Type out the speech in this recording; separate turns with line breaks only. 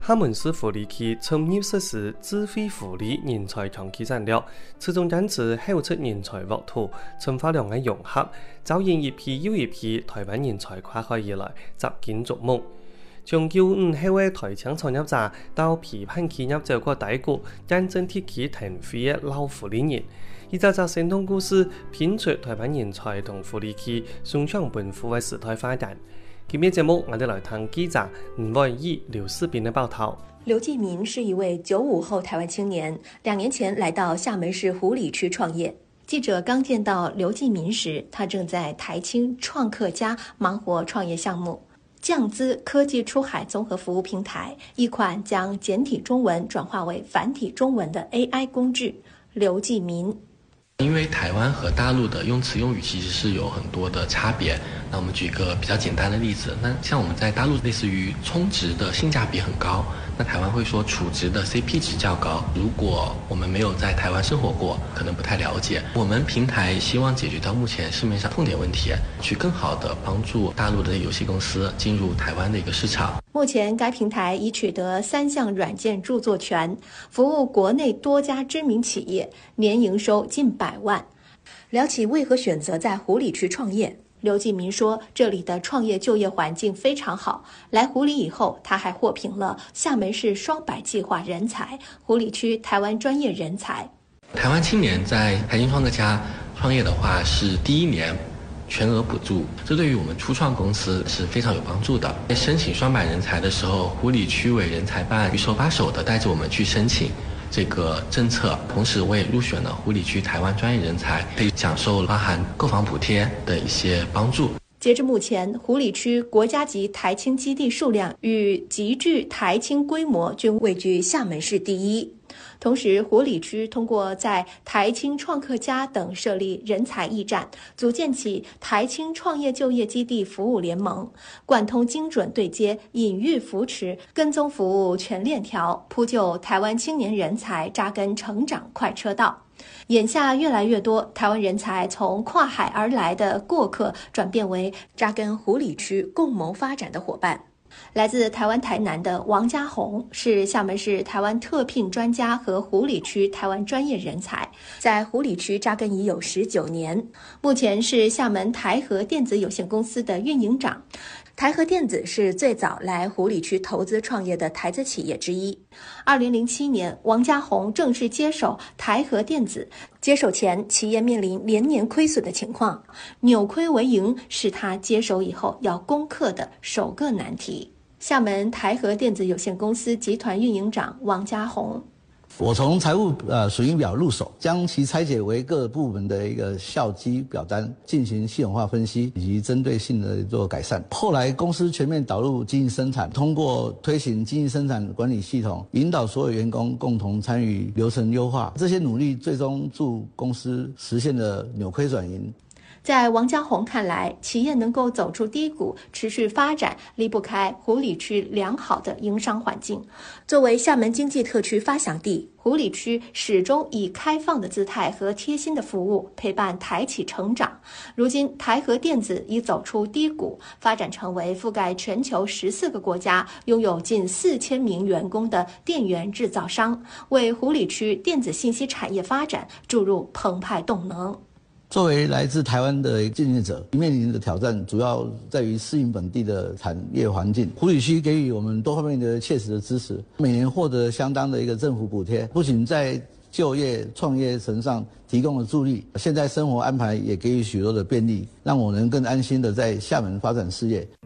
厦门市福利区从业实施智慧福利人才长期战略，始终坚持后出人才沃土、深化两岸融合，招引一批又一批台湾人才跨海而来，集kiến逐夢。從95後嘅台廠創業者到批判企業走過低谷，認真貼起騰飛嘅老福利人，一則則生動故事拼出台灣人才同福利區雙向奔赴嘅時代發展。今日節目，我哋來聽記者吳偉義、劉世斌的報道。
劉繼民是一位95後台灣青年，2年前來到廈門市湖里區創業。記者剛見到劉繼民時，他正在台青創客家忙活創業項目降資科技出海綜合服務平台，一款將簡體中文轉化為繁體中文的 AI 工具。劉繼民
因為台灣和大陸的用詞用語其實是有很多的差別，那我們舉一個比較簡單的例子，那像我們在大陸類似於充值的性價比很高，那台灣會說儲值的 CP 值較高，如果我們沒有在台灣生活過，可能不太了解。我們平台希望解決到目前市面上痛點問題，去更好的幫助大陸的遊戲公司進入台灣的一個市場。
目前該平台已取得3項軟件著作權，服務國內多家知名企業，年營收近100萬。聊起為何選擇在湖里區創業，劉繼民說，這裡的創業就業環境非常好。來湖里以後，他還獲評了廈門市雙百計劃人才、湖里區台灣專業人才。
台灣青年在台青創客家創業的話，是第1年全額補助，這對於我們初創公司是非常有幫助的。在申請雙百人才的時候，湖里區委人才辦手把手的帶着我們去申請這個政策，同時我也入選了湖里區台灣專業人才，可以享受包含購房補貼的一些幫助。
截至目前，湖里區國家級台青基地數量與集聚台青規模均位居廈門市第1。同時，湖里區通過在台青創客家等設立人才驛站，組建起台青創業就業基地服務聯盟，貫通精準對接、隱喻扶持、跟蹤服務全鏈條，鋪就台灣青年人才扎根成長快車道。眼下越來越多台灣人才從跨海而來的過客，轉變為扎根湖里區共謀發展的夥伴。來自台灣台南的王家宏是廈門市台灣特聘專家和湖里區台灣專業人才，在湖里區扎根已有19年，目前是廈門台和電子有限公司的運營長。台和電子是最早來湖里區投資創業的台資企業之一。2007年，王家宏正式接手台和電子，接手前企業面臨連年虧損的情況，扭虧為盈是他接手以後要攻克的首個難題。廈門台和電子有限公司集團運營長王家宏，
我從財務損益表入手，將其拆解為各部門的一個效績表單，進行系統化分析以及針對性的做改善。後來公司全面導入經營生產，通過推行經營生產管理系統，引導所有員工共同參與流程優化。這些努力最終助公司實現了扭虧轉盈。
在王家宏看來，企業能夠走出低谷，持續發展，離不開湖里區良好的營商環境。作為廈門經濟特區發祥地，湖里區始終以開放的姿態和貼心的服務陪伴台企成長。如今，台和電子已走出低谷，發展成為覆蓋全球14個國家、擁有近4000名員工的電源製造商，為湖里區電子信息產業發展注入澎湃動能。
作為來自台灣的競業者，面臨的挑戰主要在於適應本地的產業環境。湖里區給予我們多方面的切實的支持，每年獲得相當的一個政府補貼，不僅在就業創業層上提供了助力，現在生活安排也給予許多的便利，讓我能更安心的在廈門發展事業。